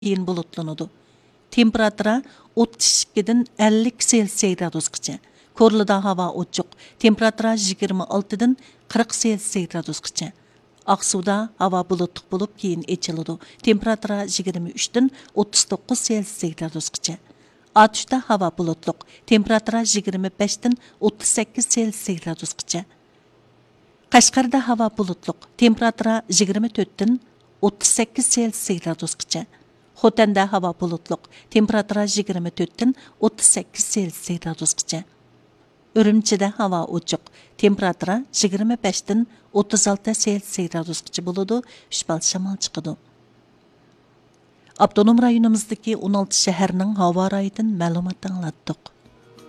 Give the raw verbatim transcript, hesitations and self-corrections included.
keyin bulutlanıdı. Temperatura o'ttiz ikkidan ellik Selsiy gradusgacha. Korlida havo ochiq. Temperatura yigirma oltidan qirq Selsiy gradusgacha. Aqsuda havo bulutli bo'lib keyin echiladi. Temperatura yigirma uchdan o'ttiz to'qqiz Selsiy gradusgacha. Atishda havo bulutli. Temperatura yigirma beshdan o'ttiz sakkiz Selsiy gradusgacha. Qashqarda havo bulutli. Temperatura yigirma to'rtdan o'ttiz sakkiz Selsiy gradusgacha. Xotanda havo bulutli. Temperatura yigirma to'rtdan o'ttiz sakkiz Selsiy gradusgacha. Ürümchida havo ochiq. Temperatura yigirma beshdan o'ttiz olti Selsiy gradusgacha bo'ladi. uch bal shamol chiqadi. Avtonom rayonimizdagi o'n olti shaharning havo rayidan ma'lumot anglatdik.